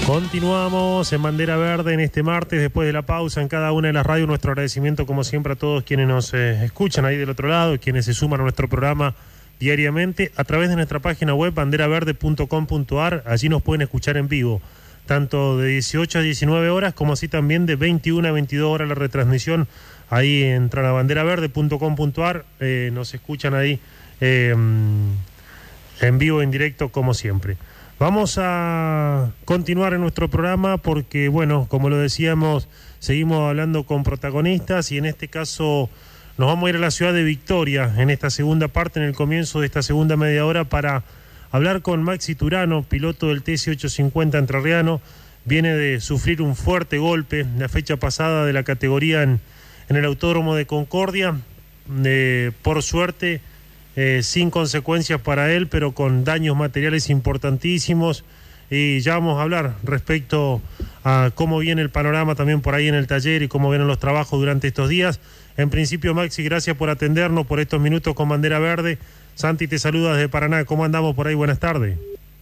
Continuamos en Bandera Verde en este martes, después de la pausa en cada una de las radios. Nuestro agradecimiento, como siempre, a todos quienes nos escuchan ahí del otro lado, quienes se suman a nuestro programa diariamente a través de nuestra página web banderaverde.com.ar. Allí nos pueden escuchar en vivo, tanto de 18 a 19 horas, como así también de 21 a 22 horas la retransmisión. Ahí entran a banderaverde.com.ar, nos escuchan ahí en vivo, en directo, como siempre. Vamos a continuar en nuestro programa porque, bueno, como lo decíamos, seguimos hablando con protagonistas y en este caso nos vamos a ir a la ciudad de Victoria en esta segunda parte, en el comienzo de esta segunda media hora, para hablar con Maxi Turano, piloto del TC850 entrerriano. Viene de sufrir un fuerte golpe la fecha pasada de la categoría en el Autódromo de Concordia. Por suerte, sin consecuencias para él, pero con daños materiales importantísimos. Y ya vamos a hablar respecto a cómo viene el panorama también por ahí en el taller y cómo vienen los trabajos durante estos días. En principio, Maxi, gracias por atendernos, por estos minutos con Bandera Verde. Santi te saluda desde Paraná. ¿Cómo andamos por ahí? Buenas tardes.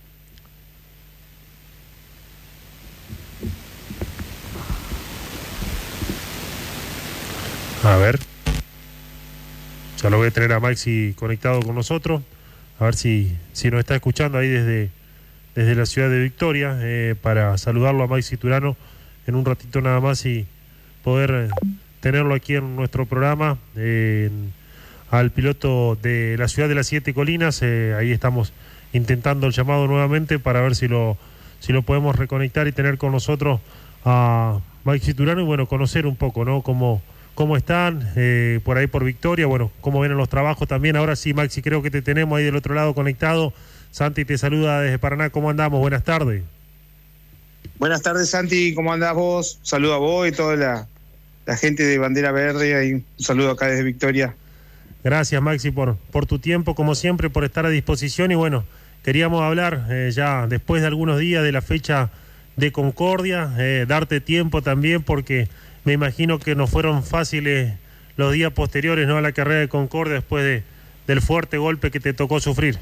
A ver. Ya lo voy a tener a Maxi conectado con nosotros, a ver si nos está escuchando ahí desde la ciudad de Victoria, para saludarlo a Maxi Turano en un ratito nada más y poder tenerlo aquí en nuestro programa, al piloto de la ciudad de las Siete Colinas. Ahí estamos intentando el llamado nuevamente para ver si lo podemos reconectar y tener con nosotros a Maxi Turano y, bueno, conocer un poco, ¿no?, cómo están por ahí por Victoria, bueno, cómo vienen los trabajos también. Ahora sí, Maxi, creo que te tenemos ahí del otro lado conectado. Santi te saluda desde Paraná. ¿Cómo andamos? Buenas tardes. Buenas tardes, Santi. ¿Cómo andás vos? Un saludo a vos y toda la gente de Bandera Verde. Y un saludo acá desde Victoria. Gracias, Maxi, por tu tiempo, como siempre, por estar a disposición. Y bueno, queríamos hablar ya después de algunos días de la fecha de Concordia, darte tiempo también porque me imagino que no fueron fáciles los días posteriores, ¿no?, a la carrera de Concordia después del fuerte golpe que te tocó sufrir.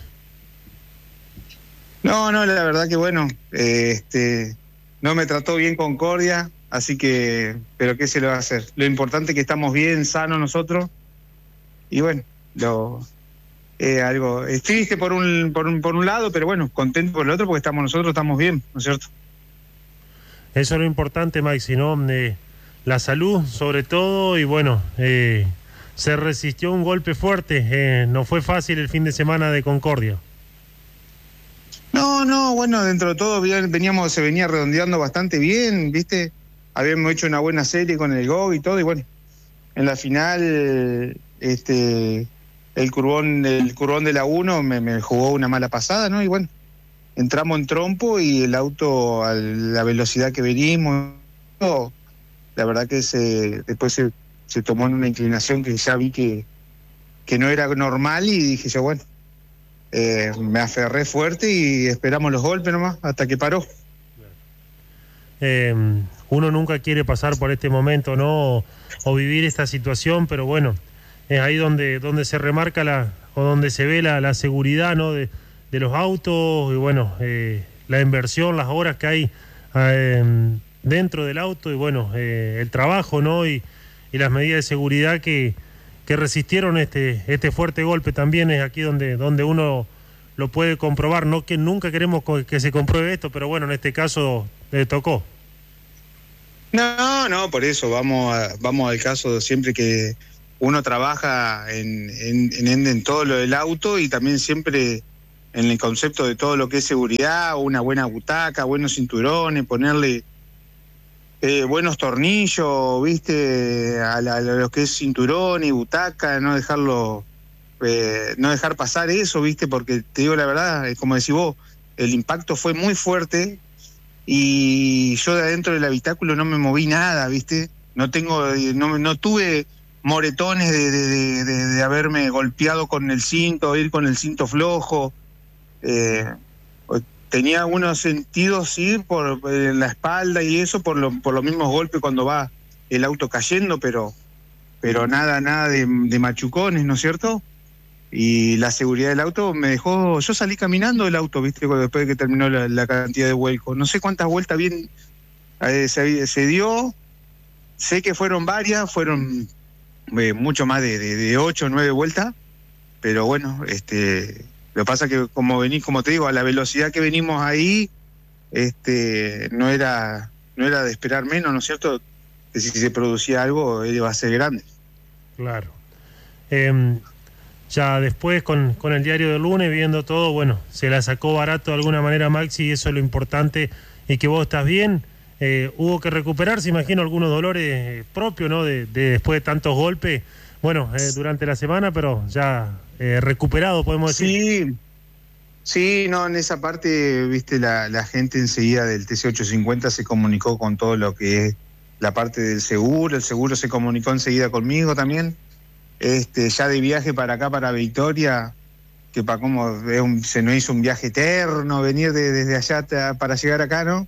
No, la verdad que bueno, no me trató bien Concordia, así que, pero ¿qué se le va a hacer? Lo importante es que estamos bien, sanos nosotros, y bueno, algo es triste por un lado, pero bueno, contento por el otro porque nosotros estamos bien, ¿no es cierto? Eso es lo importante, Maxi, ¿no? La salud sobre todo, y bueno, se resistió un golpe fuerte, no fue fácil el fin de semana de Concordia. No, bueno, dentro de todo se venía redondeando bastante bien, ¿viste? Habíamos hecho una buena serie con el GOG y todo, y bueno, en la final el curvón de la 1 me jugó una mala pasada, ¿no? Y bueno, entramos en trompo y el auto, a la velocidad que venimos, la verdad que después se tomó en una inclinación que ya vi que no era normal, y dije yo, bueno, me aferré fuerte y esperamos los golpes nomás hasta que paró. Uno nunca quiere pasar por este momento, ¿no?, o vivir esta situación, pero bueno, es ahí donde se remarca o donde se ve la seguridad, ¿no?, de los autos, y bueno, la inversión, las horas que hay dentro del auto, y bueno, el trabajo, ¿no?, y las medidas de seguridad que resistieron este fuerte golpe. También es aquí donde uno lo puede comprobar, no que nunca queremos que se compruebe esto, pero bueno, en este caso tocó. No, por eso vamos al caso. Siempre que uno trabaja en todo lo del auto, y también siempre en el concepto de todo lo que es seguridad, una buena butaca, buenos cinturones, ponerle buenos tornillos, viste, a lo que es cinturón y butaca, no dejar pasar eso, viste, porque te digo la verdad, como decís vos, el impacto fue muy fuerte y yo de adentro del habitáculo no me moví nada, viste, no tuve moretones de haberme golpeado con el cinto, ir con el cinto flojo. Tenía algunos sentidos, sí, por la espalda y eso, por los mismos golpes cuando va el auto cayendo, pero nada de machucones, ¿no es cierto? y la seguridad del auto me dejó, yo salí caminando del auto, viste, después de que terminó la cantidad de vuelcos, no sé cuántas vueltas bien se dio, sé que fueron varias, fueron mucho más de 8 o 9 vueltas, pero bueno, lo que pasa que como te digo, a la velocidad que venimos ahí, no era de esperar menos, ¿no es cierto? Que si se producía algo, iba a ser grande. Claro. Ya después con el diario del lunes, viendo todo, bueno, se la sacó barato de alguna manera Maxi, y eso es lo importante, y que vos estás bien. Hubo que recuperarse, imagino, algunos dolores propios, ¿no? De después de tantos golpes, bueno, durante la semana, pero ya recuperado, podemos decir. Sí, no, en esa parte, viste, la gente enseguida del TC850 se comunicó con todo lo que es la parte del seguro, el seguro se comunicó enseguida conmigo también, ya de viaje para acá, para Victoria, que para cómo se nos hizo un viaje eterno venir desde allá para llegar acá, ¿no?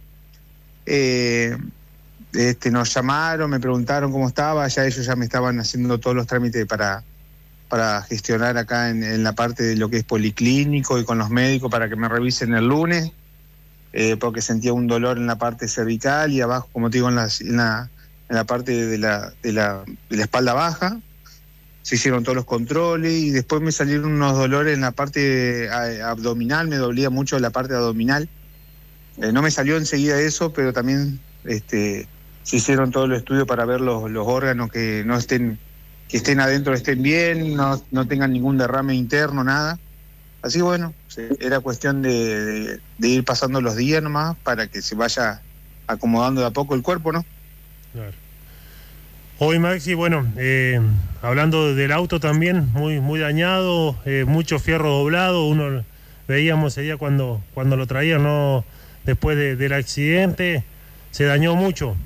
Nos llamaron, me preguntaron cómo estaba, ya ellos ya me estaban haciendo todos los trámites para gestionar acá en la parte de lo que es policlínico y con los médicos para que me revisen el lunes, porque sentía un dolor en la parte cervical y abajo, como te digo, en la parte de la espalda baja. Se hicieron todos los controles y después me salieron unos dolores en la parte abdominal, me dolía mucho la parte abdominal. No me salió enseguida eso, pero también se hicieron todos los estudios para ver los órganos que estén adentro, estén bien, no tengan ningún derrame interno, nada. Así que bueno, era cuestión de ir pasando los días nomás para que se vaya acomodando de a poco el cuerpo, ¿no? Claro. Hoy, Maxi, bueno, hablando del auto también, muy dañado, mucho fierro doblado, uno veíamos ese día cuando lo traían, ¿no? Después del accidente, se dañó mucho.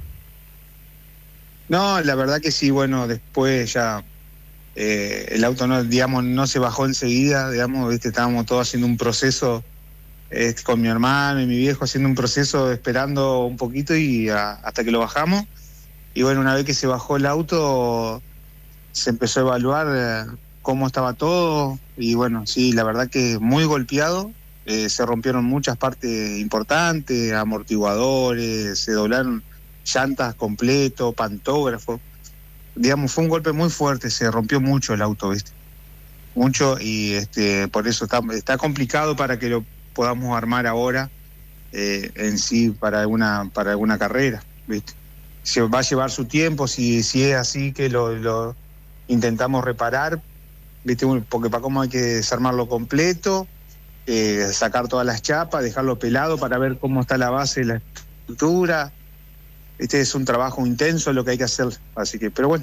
No, la verdad que sí, bueno, después ya el auto no se bajó enseguida, ¿viste? Estábamos todos haciendo un proceso con mi hermano y mi viejo, haciendo un proceso, esperando un poquito y hasta que lo bajamos. Y bueno, una vez que se bajó el auto, se empezó a evaluar cómo estaba todo y bueno, sí, la verdad que muy golpeado, se rompieron muchas partes importantes, amortiguadores, se doblaron llantas completo, pantógrafo, fue un golpe muy fuerte, se rompió mucho el auto, ¿viste? Mucho, y por eso está complicado para que lo podamos armar ahora en sí para alguna carrera, ¿viste? Se va a llevar su tiempo si es así que lo intentamos reparar, ¿viste? Porque para cómo hay que desarmarlo completo, sacar todas las chapas, dejarlo pelado para ver cómo está la base de la estructura. Es un trabajo intenso lo que hay que hacer, así que, pero bueno,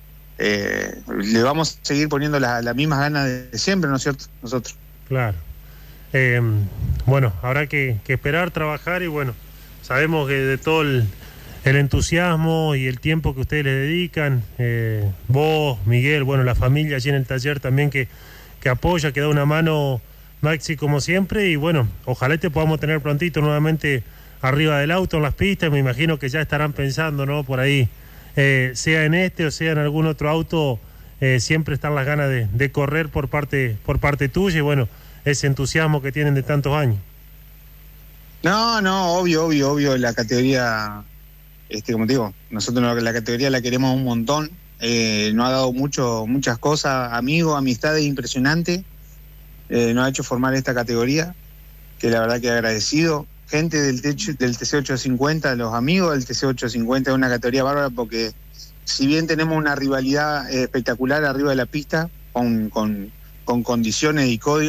le vamos a seguir poniendo las mismas ganas de siempre, ¿no es cierto? Nosotros. Claro. Bueno, habrá que esperar, trabajar y bueno, sabemos que de todo el entusiasmo y el tiempo que ustedes le dedican, vos, Miguel, bueno, la familia allí en el taller también que apoya, que da una mano, Maxi, como siempre, y bueno, ojalá te podamos tener prontito nuevamente arriba del auto en las pistas. Me imagino que ya estarán pensando, ¿no? Por ahí, sea en o sea en algún otro auto, siempre están las ganas de correr por parte tuya y bueno, ese entusiasmo que tienen de tantos años. No, obvio, la categoría, como te digo, nosotros la categoría la queremos un montón, nos ha dado muchas cosas, amigos, amistades impresionantes, nos ha hecho formar esta categoría, que la verdad que agradecido. Gente del TC850, los amigos del TC850, es una categoría bárbara porque si bien tenemos una rivalidad espectacular arriba de la pista, con condiciones y códigos,